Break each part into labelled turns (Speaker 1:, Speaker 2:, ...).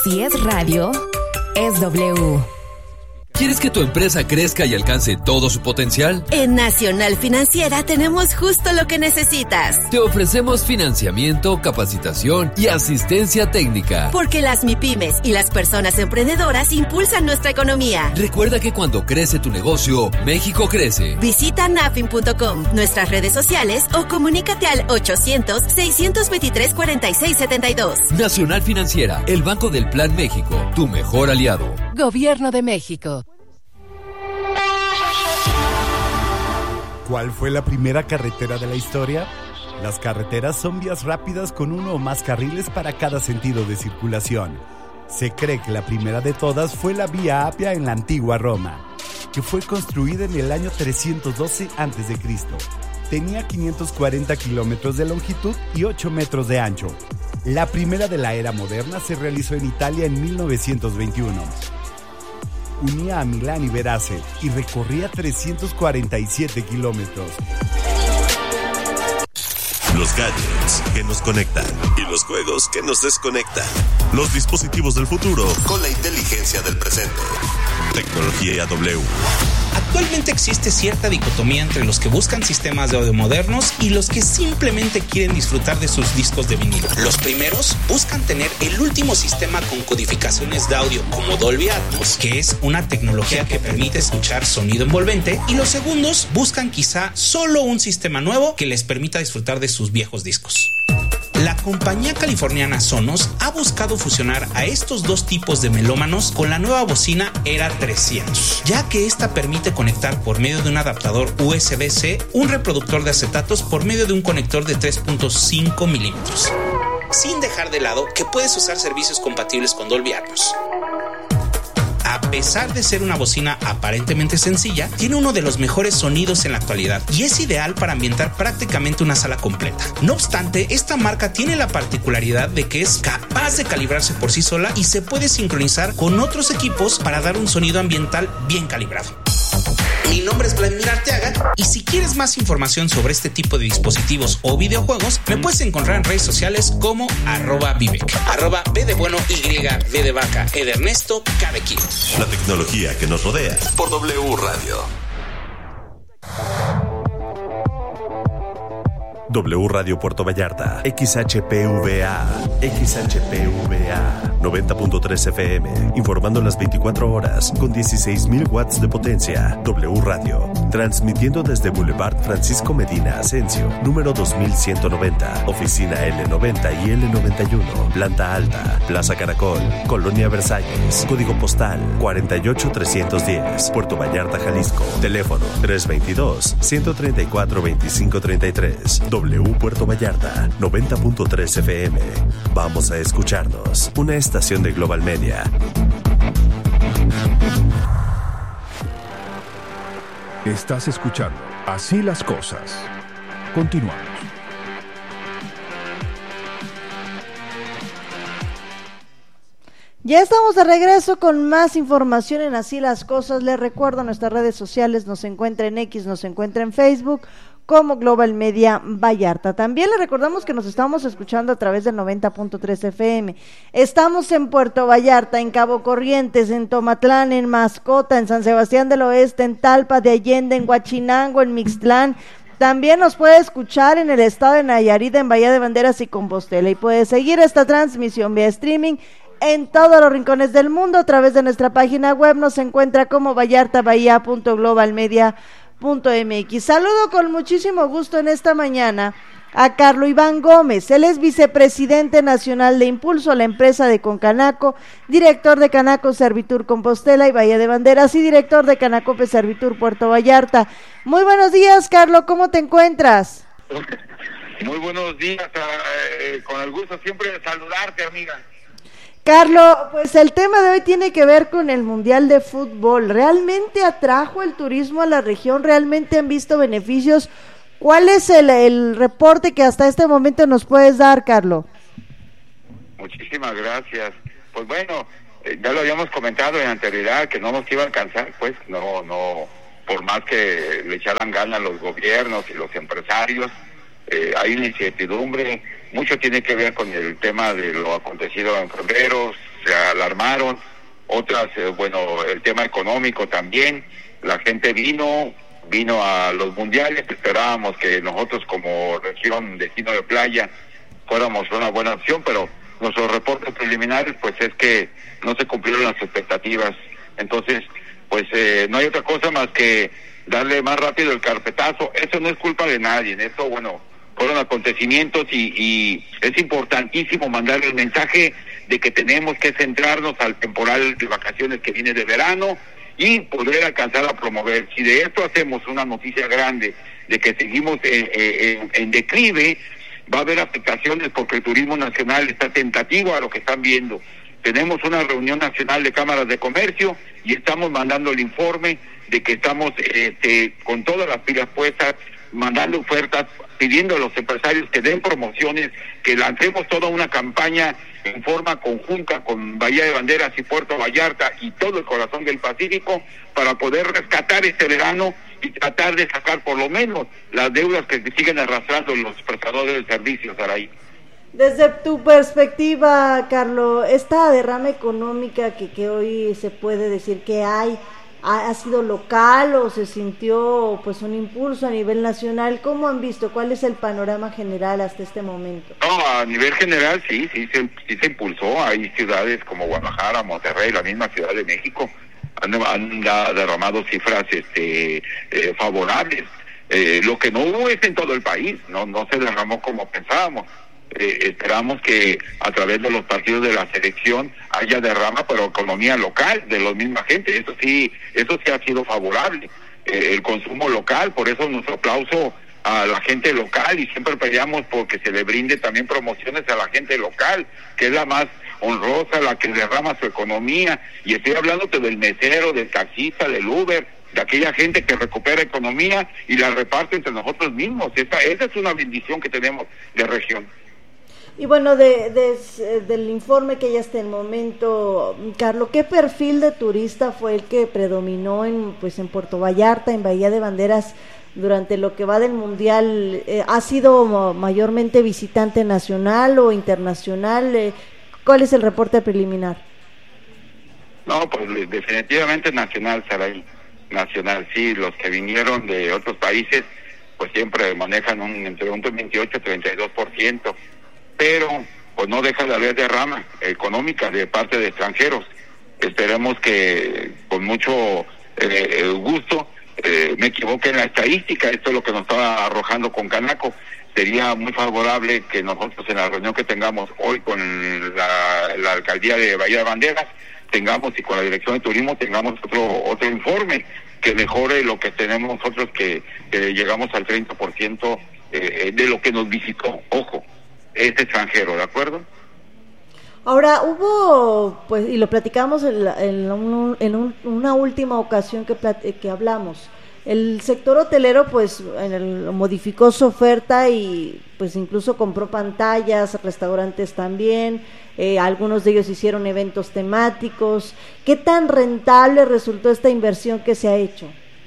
Speaker 1: Si es radio, es W.
Speaker 2: ¿Quieres que tu empresa crezca y alcance todo su potencial?
Speaker 3: En Nacional Financiera tenemos justo lo que necesitas.
Speaker 2: Te ofrecemos financiamiento, capacitación y asistencia técnica.
Speaker 3: Porque las MIPYMES y las personas emprendedoras impulsan nuestra economía.
Speaker 2: Recuerda que cuando crece tu negocio, México crece.
Speaker 3: Visita nafin.com, nuestras redes sociales o comunícate al 800-623-4672.
Speaker 2: Nacional Financiera, el Banco del Plan México, tu mejor aliado.
Speaker 1: Gobierno de México.
Speaker 4: ¿Cuál fue la primera carretera de la historia? Las carreteras son vías rápidas con uno o más carriles para cada sentido de circulación. Se cree que la primera de todas fue la Vía Apia en la antigua Roma, que fue construida en el año 312 a.C. Tenía 540 kilómetros de longitud y 8 metros de ancho. La primera de la era moderna se realizó en Italia en 1921. Unía a Milán y Verace y recorría 347 kilómetros.
Speaker 5: Los gadgets que nos conectan y los juegos que nos desconectan. Los dispositivos del futuro con la inteligencia del presente. Tecnología W.
Speaker 6: Actualmente existe cierta dicotomía entre los que buscan sistemas de audio modernos y los que simplemente quieren disfrutar de sus discos de vinilo. Los primeros buscan tener el último sistema con codificaciones de audio como Dolby Atmos, que es una tecnología que permite escuchar sonido envolvente, y los segundos buscan quizá solo un sistema nuevo que les permita disfrutar de sus viejos discos. La compañía californiana Sonos ha buscado fusionar a estos dos tipos de melómanos con la nueva bocina Era 300, ya que esta permite conectar por medio de un adaptador USB-C un reproductor de acetatos por medio de un conector de 3.5 milímetros, sin dejar de lado que puedes usar servicios compatibles con Dolby Atmos. A pesar de ser una bocina aparentemente sencilla, tiene uno de los mejores sonidos en la actualidad y es ideal para ambientar prácticamente una sala completa. No obstante, esta marca tiene la particularidad de que es capaz de calibrarse por sí sola y se puede sincronizar con otros equipos para dar un sonido ambiental bien calibrado. Mi nombre es Vladimir Arteaga y si quieres más información sobre este tipo de dispositivos o videojuegos, me puedes encontrar en redes sociales como @Vivek, @B de bueno, Y, V de vaca, E de Ernesto, K de kilo.
Speaker 5: La tecnología que nos rodea por W Radio. W Radio Puerto Vallarta, XHPVA 90.3 FM, informando las 24 horas con 16,000 watts de potencia. W Radio, transmitiendo desde Boulevard Francisco Medina Asensio, número 2190, oficina L90 y L91, planta alta, Plaza Caracol, Colonia Versalles, código postal 48310, Puerto Vallarta, Jalisco, teléfono 322-134-2533. W Puerto Vallarta, 90.3 FM. Vamos a escucharnos. Una estación de Global Media.
Speaker 7: Estás escuchando Así las Cosas. Continuamos.
Speaker 8: Ya estamos de regreso con más información en Así las Cosas. Les recuerdo nuestras redes sociales, nos encuentra en X, nos encuentra en Facebook como Global Media Vallarta. También les recordamos que nos estamos escuchando a través del 90.3 FM. Estamos en Puerto Vallarta, en Cabo Corrientes, en Tomatlán, en Mascota, en San Sebastián del Oeste, en Talpa de Allende, en Huachinango, en Mixtlán. También nos puede escuchar en el estado de Nayarit, en Bahía de Banderas y Compostela. Y puede seguir esta transmisión vía streaming en todos los rincones del mundo a través de nuestra página web. Nos encuentra como vallartabahía.globalmedia.mx. Saludo con muchísimo gusto en esta mañana a Carlos Iván Gómez. Él es vicepresidente nacional de Impulso a la empresa de Concanaco, director de Canaco Servitur Compostela y Bahía de Banderas y director de Canacope Servitur Puerto Vallarta. Muy buenos días, Carlos, ¿cómo te encuentras?
Speaker 9: Muy buenos días, con el gusto siempre de saludarte, amiga.
Speaker 8: Carlos, pues el tema de hoy tiene que ver con el Mundial de Fútbol. ¿Realmente atrajo el turismo a la región? ¿Realmente han visto beneficios? ¿Cuál es el reporte que hasta este momento nos puedes dar, Carlos?
Speaker 9: Muchísimas gracias. Pues bueno, ya lo habíamos comentado en anterioridad que no nos iba a alcanzar, pues no, por más que le echaran ganas los gobiernos y los empresarios, hay una incertidumbre. Mucho tiene que ver con el tema de lo acontecido en febrero. se alarmaron, otras, bueno, el tema económico también, la gente vino a los mundiales, esperábamos que nosotros como región destino de playa fuéramos una buena opción, pero nuestros reportes preliminares pues es que no se cumplieron las expectativas, entonces pues no hay otra cosa más que darle más rápido el carpetazo. Eso no es culpa de nadie, eso bueno, fueron acontecimientos y es importantísimo mandar el mensaje de que tenemos que centrarnos al temporal de vacaciones que viene de verano y poder alcanzar a promover. Si de esto hacemos una noticia grande de que seguimos en declive, va a haber afectaciones porque el turismo nacional está tentativo a lo que están viendo. Tenemos una reunión nacional de cámaras de comercio y estamos mandando el informe de que estamos con todas las pilas puestas, mandando ofertas, pidiendo a los empresarios que den promociones, que lancemos toda una campaña en forma conjunta con Bahía de Banderas y Puerto Vallarta y todo el corazón del Pacífico para poder rescatar este verano y tratar de sacar por lo menos las deudas que siguen arrastrando los prestadores de servicios, Saraí.
Speaker 8: Desde tu perspectiva, Carlos, esta derrama económica que hoy se puede decir que ¿ha sido local o se sintió pues un impulso a nivel nacional? ¿Cómo han visto? ¿Cuál es el panorama general hasta este momento?
Speaker 9: No, a nivel general sí se impulsó. Hay ciudades como Guadalajara, Monterrey, la misma Ciudad de México han derramado cifras favorables. Lo que no hubo es en todo el país, no se derramó como pensábamos. Esperamos que a través de los partidos de la selección haya derrama, pero economía local de la misma gente, eso sí ha sido favorable, el consumo local, por eso nuestro aplauso a la gente local y siempre peleamos porque se le brinde también promociones a la gente local, que es la más honrosa, la que derrama su economía, y estoy hablándote del mesero, del taxista, del Uber, de aquella gente que recupera economía y la reparte entre nosotros mismos. Esa es una bendición que tenemos de región.
Speaker 8: Y bueno, del informe que ya hasta el momento, Carlos, ¿qué perfil de turista fue el que predominó en Puerto Vallarta, en Bahía de Banderas, durante lo que va del Mundial? ¿Ha sido mayormente visitante nacional o internacional? ¿Cuál es el reporte preliminar?
Speaker 9: No, pues definitivamente nacional, Saraí. Nacional, sí, los que vinieron de otros países, pues siempre manejan entre un 28 y 32%. Pero pues no deja de haber derrama económica de parte de extranjeros. Esperemos que con mucho gusto me equivoque en la estadística, esto es lo que nos estaba arrojando con Canaco. Sería muy favorable que nosotros en la reunión que tengamos hoy con la alcaldía de Bahía de Banderas tengamos y con la dirección de turismo tengamos otro informe que mejore lo que tenemos nosotros, que llegamos al 30% de lo que nos visitó, ojo, es extranjero, ¿de acuerdo?
Speaker 8: Ahora, hubo, pues, y lo platicamos en una última ocasión que hablamos, el sector hotelero, pues, modificó su oferta y, pues, incluso compró pantallas, restaurantes también, algunos de ellos hicieron eventos temáticos. ¿Qué tan rentable resultó esta inversión que se ha hecho?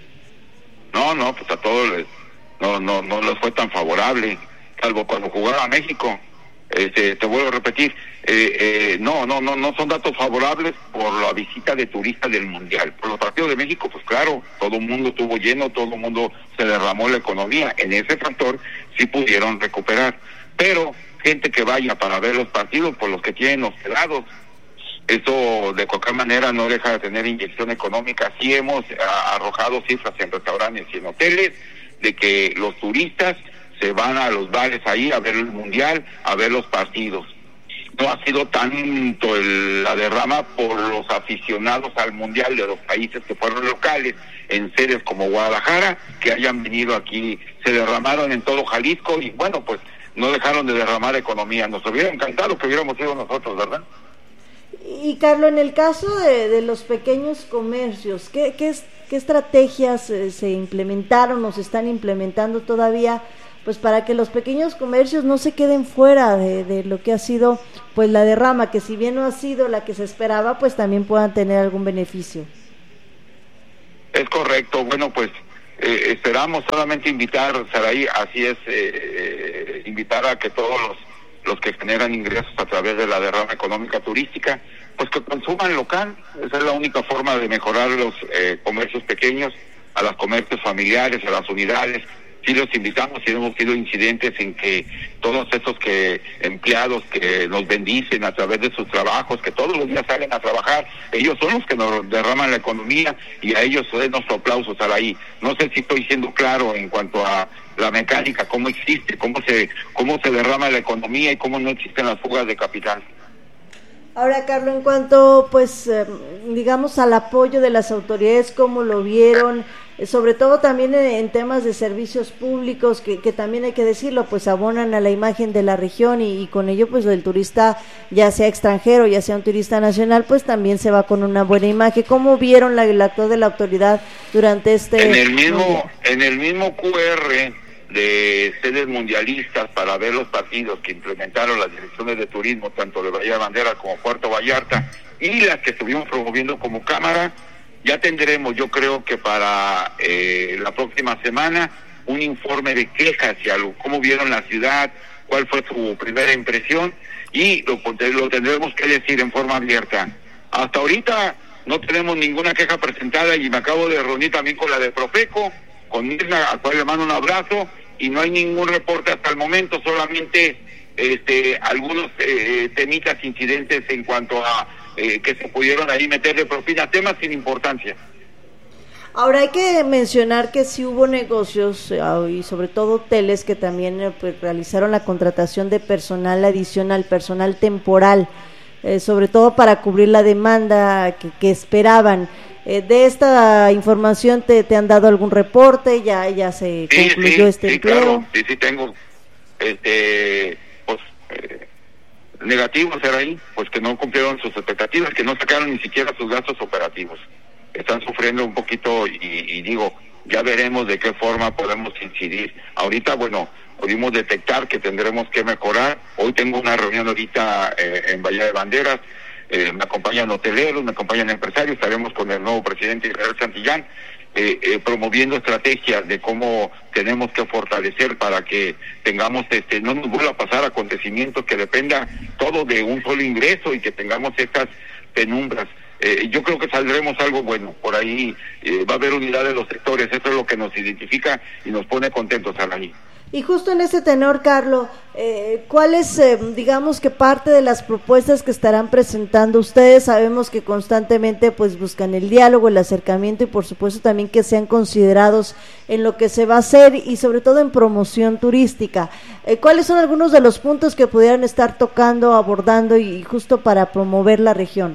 Speaker 9: No, pues a todos no les fue tan favorable, salvo cuando jugaba a México. Te vuelvo a repetir, no son datos favorables por la visita de turistas del Mundial. Por los partidos de México, pues claro, todo el mundo estuvo lleno, todo el mundo se derramó la economía. En ese factor sí pudieron recuperar. Pero gente que vaya para ver los partidos, por los que tienen hospedados, eso de cualquier manera no deja de tener inyección económica. Sí hemos arrojado cifras en restaurantes y en hoteles de que los turistas se van a los bares ahí a ver el Mundial, a ver los partidos. No ha sido tanto la derrama por los aficionados al Mundial de los países que fueron locales, en sedes como Guadalajara, que hayan venido aquí, se derramaron en todo Jalisco y bueno, pues no dejaron de derramar economía. Nos hubiera encantado que hubiéramos sido nosotros, ¿verdad?
Speaker 8: Y Carlos, en el caso de los pequeños comercios, ¿qué estrategias se implementaron o se están implementando todavía, pues para que los pequeños comercios no se queden fuera de lo que ha sido pues la derrama, que si bien no ha sido la que se esperaba, pues también puedan tener algún beneficio?
Speaker 9: Es correcto. Bueno, pues esperamos solamente invitar, Saraí, así es, invitar a que todos los que generan ingresos a través de la derrama económica turística pues que consuman local. Esa es la única forma de mejorar los comercios pequeños, a los comercios familiares, a las unidades. Sí los invitamos, y hemos tenido incidentes en que todos esos empleados que nos bendicen a través de sus trabajos, que todos los días salen a trabajar, ellos son los que nos derraman la economía, y a ellos den nuestro aplauso estar ahí. No sé si estoy siendo claro en cuanto a la mecánica, cómo existe, cómo se derrama la economía y cómo no existen las fugas de capital.
Speaker 8: Ahora, Carlos, en cuanto, pues, digamos, al apoyo de las autoridades, ¿cómo lo vieron? Sobre todo también en temas de servicios públicos, que también hay que decirlo, pues abonan a la imagen de la región, y con ello, pues, el turista, ya sea extranjero, ya sea un turista nacional, pues también se va con una buena imagen. ¿Cómo vieron el acto de la autoridad durante este...
Speaker 9: En el mismo QR de sedes mundialistas para ver los partidos que implementaron las direcciones de turismo, tanto de Bahía de Banderas como Puerto Vallarta, y las que estuvimos promoviendo como Cámara, ya tendremos, yo creo que para la próxima semana, un informe de quejas hacia cómo vieron la ciudad, cuál fue su primera impresión, y lo tendremos que decir en forma abierta. Hasta ahorita no tenemos ninguna queja presentada, y me acabo de reunir también con la de Profeco, con Mirna, a cual le mando un abrazo, y no hay ningún reporte hasta el momento, solamente algunos temitas, incidentes en cuanto a que se pudieron ahí meter de propina, temas sin importancia.
Speaker 8: Ahora hay que mencionar que sí hubo negocios y sobre todo hoteles que también pues, realizaron la contratación de personal adicional, personal temporal, sobre todo para cubrir la demanda que esperaban. De esta información te han dado algún reporte, ya se concluyó este empleo.
Speaker 9: Claro, sí tengo negativos era ahí, pues que no cumplieron sus expectativas, que no sacaron ni siquiera sus gastos operativos. Están sufriendo un poquito, y digo, ya veremos de qué forma podemos incidir. Ahorita, bueno, pudimos detectar que tendremos que mejorar. Hoy tengo una reunión ahorita en Bahía de Banderas. Me acompañan hoteleros, me acompañan empresarios, estaremos con el nuevo presidente Israel Santillán, promoviendo estrategias de cómo tenemos que fortalecer para que tengamos, no nos vuelva a pasar acontecimientos que dependa todo de un solo ingreso y que tengamos estas penumbras. Yo creo que saldremos algo bueno, por ahí va a haber unidad de los sectores, eso es lo que nos identifica y nos pone contentos, Alain.
Speaker 8: Y justo en ese tenor, Carlos, ¿cuál es, digamos que parte de las propuestas que estarán presentando ustedes? Sabemos que constantemente pues buscan el diálogo, el acercamiento y por supuesto también que sean considerados en lo que se va a hacer y sobre todo en promoción turística. ¿Cuáles son algunos de los puntos que pudieran estar tocando, abordando y justo para promover la región?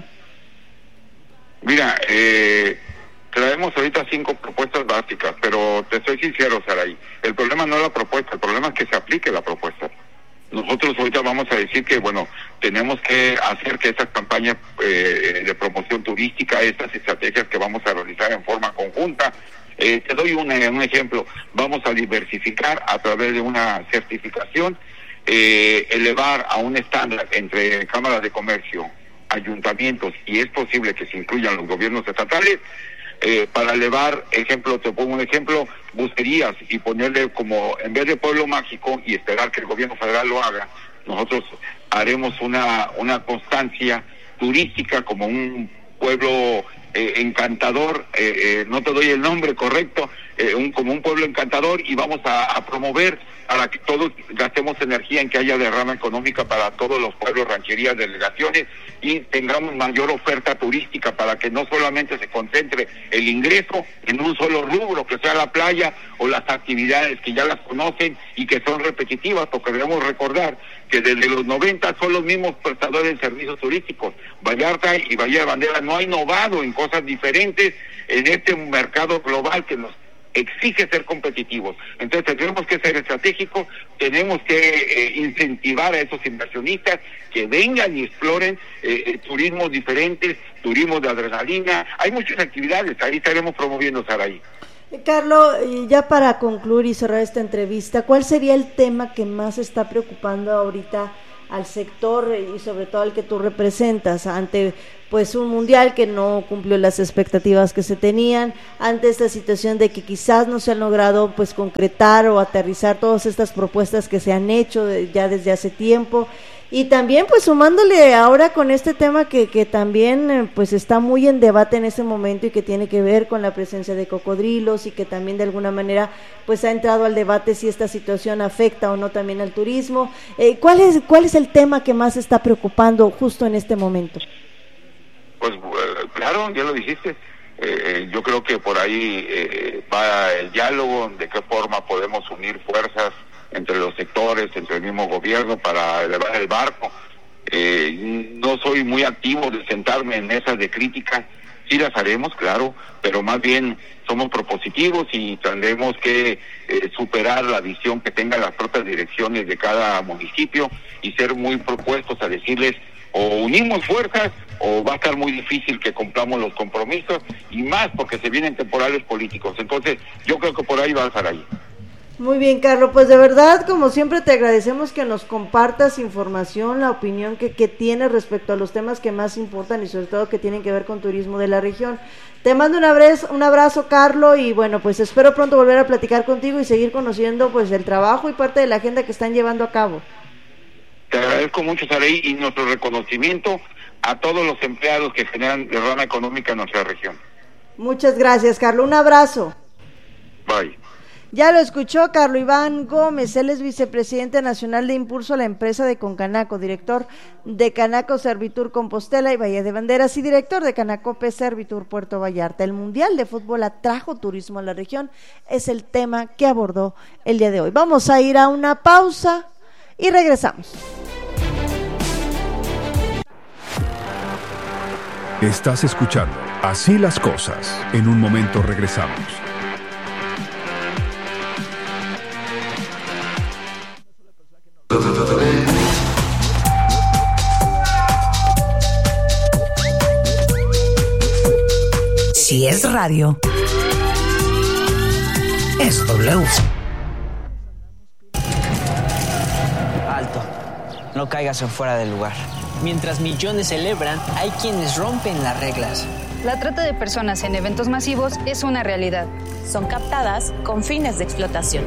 Speaker 9: Mira, traemos ahorita 5 propuestas básicas, pero te soy sincero, Saray, el problema no es la propuesta, el problema es que se aplique la propuesta. Nosotros ahorita vamos a decir que, bueno, tenemos que hacer que estas campañas de promoción turística, estas estrategias que vamos a realizar en forma conjunta, te doy un ejemplo, vamos a diversificar a través de una certificación, elevar a un estándar entre cámaras de comercio, ayuntamientos, y es posible que se incluyan los gobiernos estatales, para elevar, te pongo un ejemplo, bucerías, y ponerle como, en vez de pueblo mágico y esperar que el gobierno federal lo haga, nosotros haremos una constancia turística como un pueblo encantador, no te doy el nombre correcto, como un pueblo encantador, y vamos a promover para que todos gastemos energía en que haya derrama económica para todos los pueblos, rancherías, delegaciones, y tengamos mayor oferta turística para que no solamente se concentre el ingreso en un solo rubro, que sea la playa o las actividades que ya las conocen y que son repetitivas, porque debemos recordar que desde los 90 son los mismos prestadores de servicios turísticos. Vallarta y Bahía de Banderas no ha innovado en cosas diferentes en este mercado global que nos exige ser competitivos. Entonces tenemos que ser estratégicos, tenemos que incentivar a esos inversionistas que vengan y exploren turismos diferentes, turismo de adrenalina. Hay muchas actividades, ahí estaremos promoviendo, Saray.
Speaker 8: Carlos, ya para concluir y cerrar esta entrevista, ¿cuál sería el tema que más está preocupando ahorita al sector y sobre todo al que tú representas ante pues un mundial que no cumplió las expectativas que se tenían, ante esta situación de que quizás no se han logrado pues concretar o aterrizar todas estas propuestas que se han hecho ya desde hace tiempo, Y también pues sumándole ahora con este tema que también pues está muy en debate en este momento y que tiene que ver con la presencia de cocodrilos y que también de alguna manera pues ha entrado al debate si esta situación afecta o no también al turismo. ¿Cuál es el tema que más está preocupando justo en este momento?
Speaker 9: Pues claro, ya lo dijiste. Yo creo que por ahí va el diálogo, de qué forma podemos unir fuerzas entre los sectores, entre el mismo gobierno para elevar el barco. No soy muy activo de sentarme en mesas de crítica, sí las haremos, claro, pero más bien somos propositivos y tendremos que superar la visión que tengan las propias direcciones de cada municipio y ser muy propuestos a decirles o unimos fuerzas o va a estar muy difícil que cumplamos los compromisos y más porque se vienen temporales políticos. Entonces yo creo que por ahí va a estar ahí.
Speaker 8: Muy bien, Carlos, pues de verdad, como siempre, te agradecemos que nos compartas información, la opinión que tienes respecto a los temas que más importan y sobre todo que tienen que ver con turismo de la región. Te mando un abrazo, Carlos, y bueno, pues espero pronto volver a platicar contigo y seguir conociendo pues el trabajo y parte de la agenda que están llevando a cabo.
Speaker 9: Te agradezco mucho, Saraí, y nuestro reconocimiento a todos los empleados que generan derrama económica en nuestra región.
Speaker 8: Muchas gracias, Carlos, un abrazo.
Speaker 9: Bye.
Speaker 8: Ya lo escuchó Carlos Iván Gómez, él es vicepresidente nacional de Impulso a la empresa de Concanaco, director de Canaco Servitur Compostela y Valle de Banderas y director de Canacope Servitur Puerto Vallarta. El Mundial de Fútbol atrajo turismo a la región, es el tema que abordó el día de hoy. Vamos a ir a una pausa y regresamos.
Speaker 7: Estás escuchando Así las Cosas. En un momento regresamos.
Speaker 1: Si es radio, es W.
Speaker 10: Alto, no caigas en fuera del lugar. Mientras millones celebran, hay quienes rompen las reglas.
Speaker 11: La trata de personas en eventos masivos es una realidad.
Speaker 12: Son captadas con fines de explotación.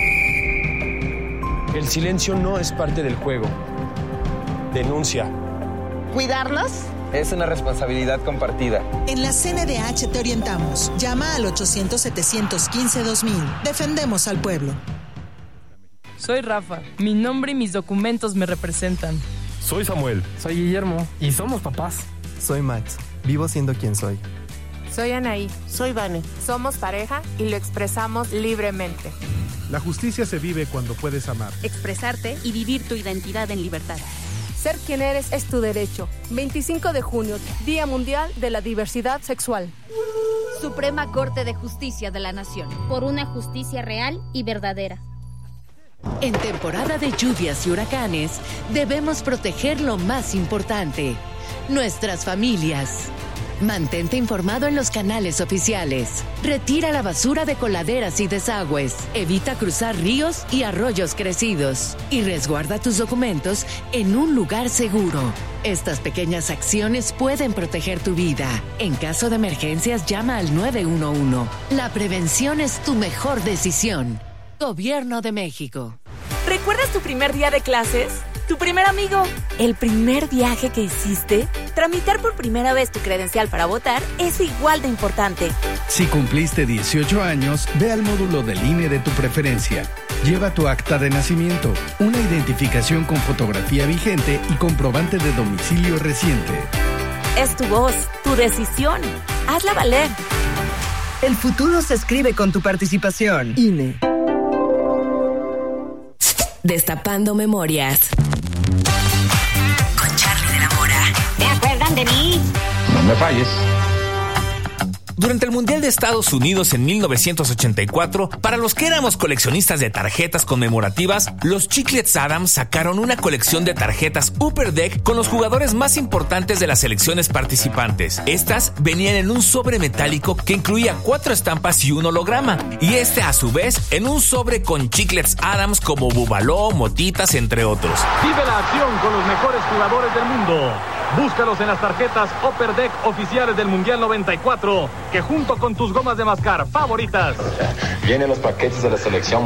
Speaker 13: El silencio no es parte del juego. Denuncia.
Speaker 14: ¿Cuidarnos?
Speaker 13: Es una responsabilidad compartida.
Speaker 14: En la CNDH te orientamos. Llama al 800-715-2000. Defendemos al pueblo.
Speaker 15: Soy Rafa. Mi nombre y mis documentos me representan.
Speaker 16: Soy Samuel.
Speaker 17: Soy Guillermo. Y somos papás.
Speaker 18: Soy Max. Vivo siendo quien soy.
Speaker 19: Soy Anaí.
Speaker 20: Soy Vane.
Speaker 19: Somos pareja y lo expresamos libremente.
Speaker 21: La justicia se vive cuando puedes amar,
Speaker 22: expresarte y vivir tu identidad en libertad.
Speaker 23: Ser quien eres es tu derecho. 25 de junio, Día Mundial de la Diversidad Sexual.
Speaker 22: Suprema Corte de Justicia de la Nación.
Speaker 24: Por una justicia real y verdadera.
Speaker 1: En temporada de lluvias y huracanes, debemos proteger lo más importante, nuestras familias. Mantente informado en los canales oficiales. Retira la basura de coladeras y desagües. Evita cruzar ríos y arroyos crecidos. Y resguarda tus documentos en un lugar seguro. Estas pequeñas acciones pueden proteger tu vida. En caso de emergencias, llama al 911. La prevención es tu mejor decisión. Gobierno de México.
Speaker 25: ¿Recuerdas tu primer día de clases? ¿Tu primer amigo? ¿El primer viaje que hiciste? Tramitar por primera vez tu credencial para votar es igual de importante.
Speaker 26: Si cumpliste 18 años, ve al módulo del INE de tu preferencia. Lleva tu acta de nacimiento, una identificación con fotografía vigente y comprobante de domicilio reciente.
Speaker 25: Es tu voz, tu decisión. Hazla valer.
Speaker 27: El futuro se escribe con tu participación. INE.
Speaker 1: Destapando memorias.
Speaker 27: Con Charlie de la Mora.
Speaker 22: ¿Se acuerdan de mí?
Speaker 16: No me falles.
Speaker 28: Durante el Mundial de Estados Unidos en 1984, para los que éramos coleccionistas de tarjetas conmemorativas, los Chiclets Adams sacaron una colección de tarjetas Upper Deck con los jugadores más importantes de las selecciones participantes. Estas venían en un sobre metálico que incluía 4 estampas y un holograma, y a su vez en un sobre con Chiclets Adams como Bubaló, Motitas, entre otros.
Speaker 29: Vive la acción con los mejores jugadores del mundo. Búscalos en las tarjetas Upper Deck oficiales del Mundial 94, que junto con tus gomas de mascar favoritas.
Speaker 16: Vienen los paquetes de la selección